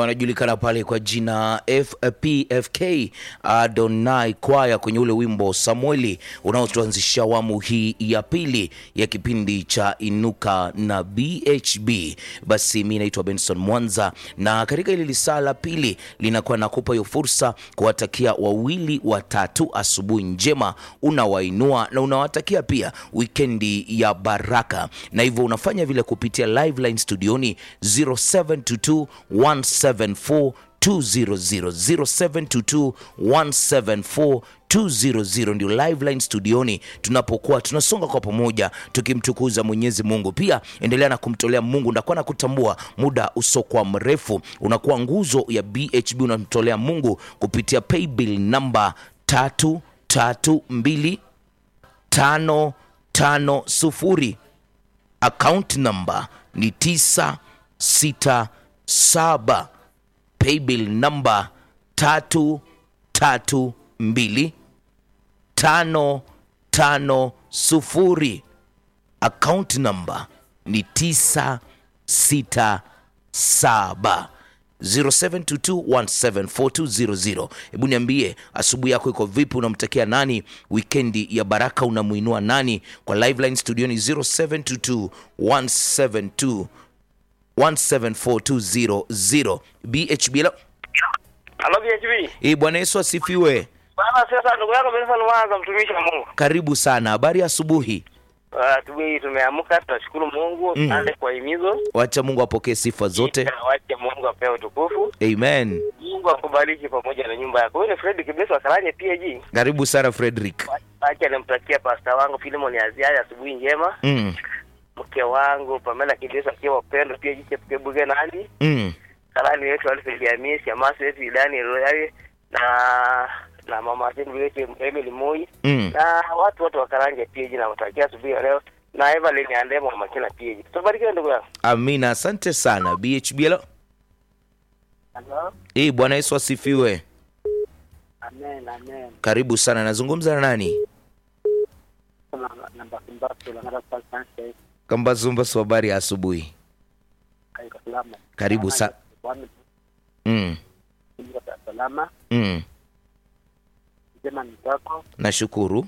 wanajulikana pale kwa jina FPFK Adonai Choir kwenye ule wimbo Samueli unaotuanzisha awamu hii ya pili ya kipindi cha Inuka na BHB. Basi mimi naitwa Benson Mwanza, na katika ile lisaa la pili linakuwa nakupa hiyo fursa kuwatakia wawili watatu asubuhi njema, unawainua na unawatakia pia wikendi ya baraka, na hivyo unafanya vile kupitia live line studioni 0722 174 200 0722 174 200 ndio live line studioni, tunapokuwa tunasonga kwa pamoja tukimtukuza Mwenyezi Mungu. Pia endelea na kumtolea Mungu, ndakuwa na kutambua muda usokwa mrefu unakuwa nguzo ya BHB, unamtolea Mungu kupitia paybill namba 332550, account number ni 967, paybill number 332550, account number ni 967 0722174200. Hebu niambie asubuhi yako iko vipi? Unamtakia nani wikendi ya baraka? Unamuinua nani? Kwa live line studioni 0722174200. BHB. Hello BHB. Bwana Yesu asifiwe. Bwana sasa ndugu yako Benson Mwanza, mtumishi wa Mungu. Karibu sana. Habari ya asubuhi? Tumeamka, tunashukuru Mungu. Asante kwa himizo. Wacha Mungu apokee sifa zote. Wacha Mungu apewe utukufu. Amen. Mungu akubariki pamoja na nyumba yako. Wewe Fred Kibeso Akaranye PG. Karibu sana Frederick. Acha nimtakia pastor wangu Philemon Aziari asubuhi njema. Mke wangu Pamela Kibeso akiwa upendo PG Chepkebuge na hadi. Karani wetu Alfred Hamisi, Amasi wetu Daniel Royal na mama wetu Emily Moi. Na watu wa Karanje PG na mtakia asubuhi leo. Na Evelyn Andemo wa Makina PG. Tubarikiwe ndugu yangu. Amina, asante sana BHB. Hello. Bwana Yesu asifiwe. Amen, amen. Karibu sana. Nazungumza na nani? Kambazumba, habari ya asubuhi. Karibu sana. Salama. Jema nitako. Nashukuru.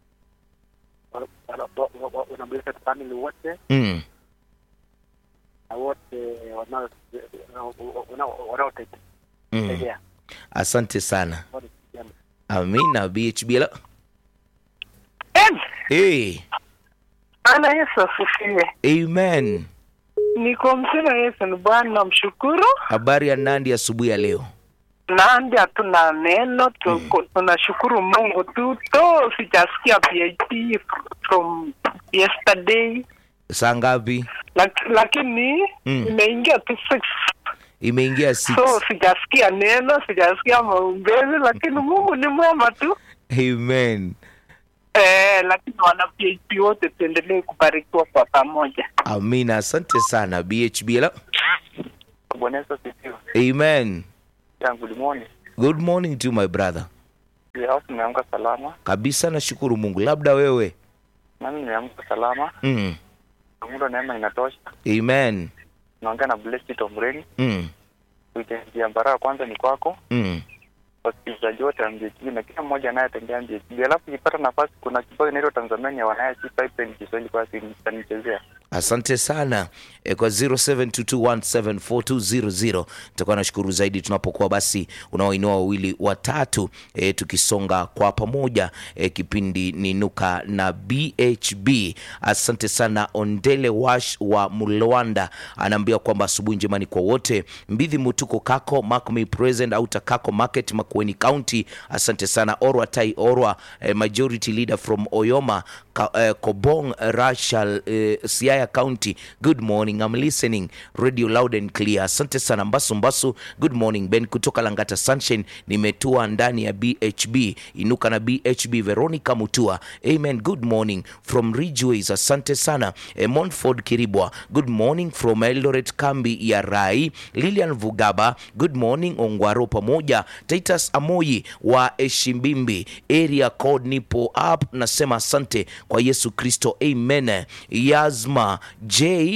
Unablesa family wote. Na wote wanaotetea. Asante sana. Amina BHB. Ana Yesu asifiwe. Amen. Niko msema Yesu ni Bwana, mshukuru. Habari ya Nandi asubuhi ya leo? Nandi hatuna neno, tunashukuru Mungu tu. Sijasikia PhD from yesterday. Saa ngapi? Lakini imeingia tu 6. Imeingia 6. So sijasikia neno, sijasikia maombezi, lakini Mungu ni mwema tu. Amen. Lakini wana PhD wote tuendelee kubarikiwa kwa pamoja. Amina, asante sana BHB. Bwana Yesu asifiwe. Amen. Good morning. Good morning to my brother. Leo tumeamka salama. Kabisa, nashukuru Mungu. Labda wewe? Nami nimeamka salama. Mungu neema inatosha. Amen. Naongea na Blessed Tom Rain. Wikendi ya baraka kwanza ni kwako. Wasikilizaji wote wa MBHB na kila mmoja anayetembea MBHB. Alafu ukipata nafasi kuna kibao inaitwa Tanzania wanayesi pipeline Kiswahili kwa sinichezea. Asante sana. Kwa 0722174200 tutakuwa nashukuru zaidi tunapokuwa basi unaoinua wawili watatu tukisonga kwa pamoja kipindi ni Inuka na BHB. Asante sana. Ondele Wash wa Mulwanda anaambia kwamba asubuhi njema ni kwa wote. Mbithi Mutuko Kako Makumi Present au Takako Market Makueni County. Asante sana. Orwa Tai Orwa Majority Leader from Oyoma Kobong Rachel Siaya County. Good morning, I'm listening radio loud and clear. Asante sana. Mbasu good morning. Ben kutoka Langata Sunshine, nimetua ndani ya BHB Inuka na BHB. Veronica Mutua, amen, good morning from Ridgeways. Asante sana. Montford Kiribwa, good morning from Eldoret Kambi ya Rai. Lilian Vugaba, good morning Ongwaro pamoja. Titus Amoyi wa Eshimbimbi area code, nipo up, nasema asante kwa Yesu Kristo, amen. Yazma J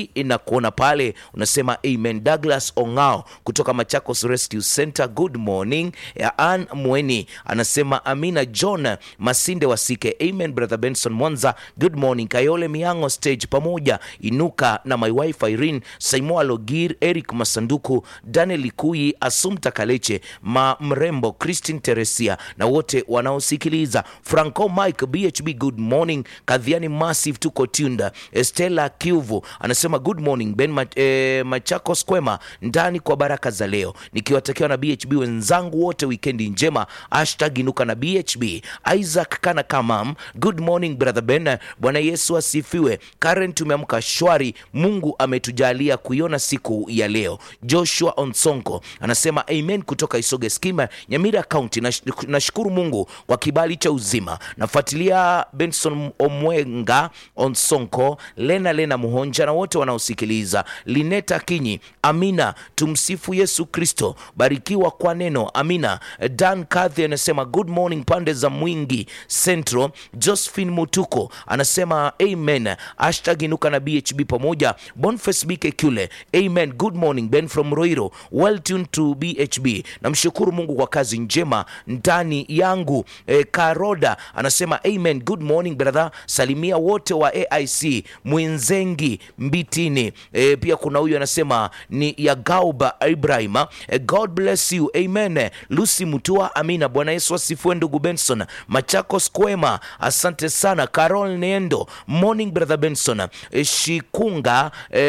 kuona pale, unasema amen. Douglas Ongao kutoka Machakos Rescue Center, good morning. Ann Mweni anasema amina. John Masinde Wasike, amen brother Benson Mwanza, good morning. Kayole Miango stage pamoja, inuka na my wife Irene Saimoa Logir, Eric Masanduku, Daniel Kuyi, Asumta Kaleche, Mrembo, Christine Teresia na wote wanaosikiliza. Franco Mike BHB, good morning. Kadhiani Massive tuko tuned. Estella Kiuvu anasema good morning Ben Machakos kwema ndani kwa baraka za leo, nikiwatakia na BHB wenzangu wote weekendi njema. #inuka na BHB. Isaac Kana Kamam, good morning brother Ben, Bwana Yesu asifiwe. Karen tumeamka shwari, Mungu ametujalia kuiona siku ya leo. Joshua Onsonko anasema amen kutoka Isoge Skima, Nyamira County. Nashukuru Mungu kwa kibali cha uzima. Nafuatilia Benson Omwenga Onsonko, Lena Muhonja na wote wanaosikiliza. Lineta Kinyi, amina. Tumsifu Yesu Kristo, barikiwa kwa neno, amina. Dan Kathy anasema good morning pande za Mwingi Central. Josephine Mutuko anasema amen. #inuka na BHB pamoja. Boniface BK Kule, amen. Good morning Ben from Roiro, well tuned to BHB. Namshukuru Mungu kwa kazi njema ndani yangu. Karoda anasema amen. Good morning brother, salimia wote wa AIC Mwenzengi Mbitini. Pia kuna huyu anasema ni Yagauba Ibrahima, God bless you, amen. Lucy Mutua, amina. Bwana Yesu asifiwe ndugu Benson. Machakos kwema, asante sana. Carol Neendo, morning brother Benson. Shikunga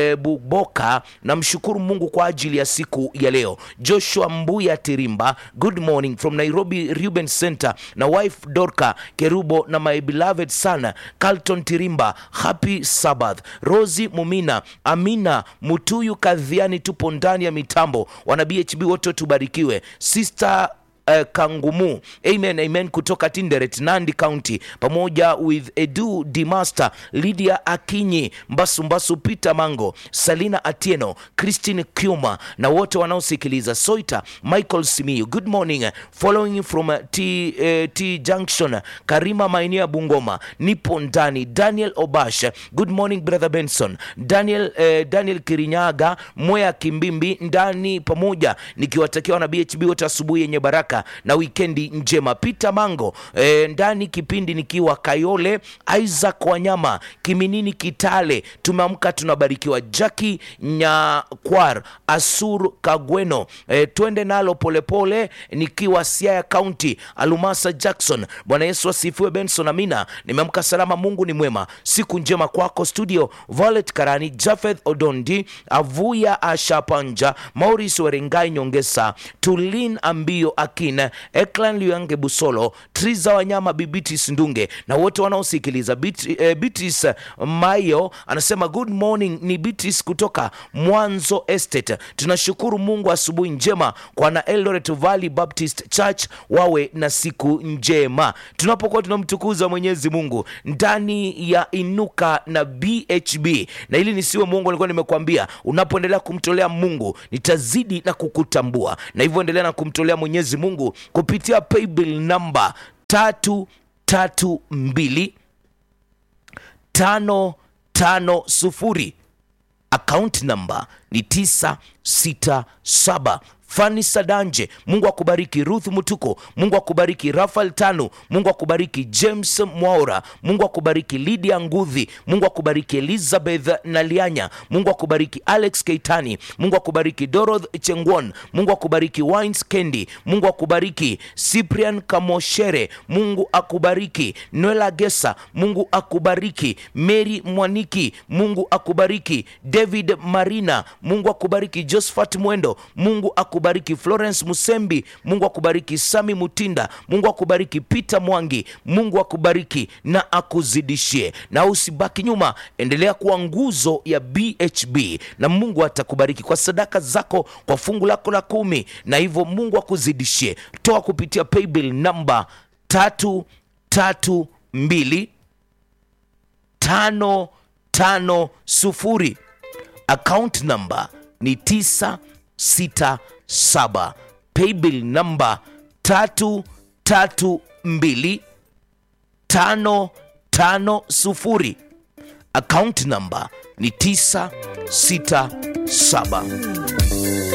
Buboka, namshukuru Mungu kwa ajili ya siku ya leo. Joshua Mbuya Tirimba, good morning from Nairobi Ruben Center na wife Dorka Kerubo na my beloved son Carlton Tirimba, happy Sabbath. Rosie Mumina, amina. Mutuyu Kadhiani, tupo ndani ya mitambo. Wana BHB wote tubarikiwe. Sister Kangumu, amen kutoka Tinderet Nandi County, pamoja with Edu Dimaster, Lydia Akinyi, Mbasu Peter Mango, Salina Atieno, Christine Kyuma na wote wanaosikiliza. Soita Michael Simiyu, good morning, following from T Junction, Karima Mainia Bungoma, nipo ndani. Daniel Obash, good morning brother Benson. Daniel Kirinyaga, Mwea Kimbimbi ndani pamoja, nikiwatakia na BHB wote asubuhi yenye baraka na weekendi njema. Peter Mango ndani kipindi nikiwa Kayole. Isaac Wanyama, Kiminini Kitale, tumeamka tunabarikiwa. Jackie Nyakwar, Asur Kagweno, twende nalo polepole nikiwa Siaya County. Alumasa Jackson, Bwana Yesu asifiwe Benson, amina. Nimeamka salama, Mungu ni mwema. Siku njema kwako studio. Violet Karani, Jafeth Odondi, Avuya Ashapanja, Maurice Werengai Nyongesa, Tulin Ambio Akin, Eklan Liange Busolo, Triza Wanyama, Bibitis Ndunge na wote wanaosikiliza. Bitis Mayo anasema good morning, ni Bitis kutoka Mwanzo Estate. Tunashukuru Mungu, asubuhi njema kwa na Eldoret Valley Baptist Church, wawe na siku njema. Tunapokuwa tunamtukuza Mwenyezi Mungu ndani ya inuka na BHB, na ili nisiwe Mungu nilikuwa nimekuambia, unapoendelea kumtolea Mungu nitazidi na kukutambua, na hivyo endelea na kumtolea Mwenyezi Mungu kupitia paybill number 332-550, account number ni 967. Fani Sadanje, Mungu akubariki. Ruth Mutuko, Mungu akubariki. Rafael Tanu, Mungu akubariki. James Mwaura, Mungu akubariki. Lydia Nguthi, Mungu akubariki. Elizabeth Nalianya, Mungu akubariki. Alex Keitani, Mungu akubariki. Doroth Chengwon, Mungu akubariki. Wines Kendi, Mungu akubariki. Cyprian Kamoshere, Mungu akubariki. Noela Gesa, Mungu akubariki. Mary Mwaniki, Mungu akubariki. David Marina, Mungu akubariki. Josephat Mwendo, Mungu akubariki. Florence Musembi, Mungu akubariki. Sami Mutinda, Mungu akubariki. Peter Mwangi, Mungu akubariki na akuzidishie. Na usibaki nyuma, endelea kuwa nguzo ya BHB na Mungu atakubariki kwa sadaka zako, kwa fungu lako la 10, na hivyo Mungu akuzidishie. Toa kupitia paybill number 332-550, account number ni 967. Paybill number 332-550, account number ni 967.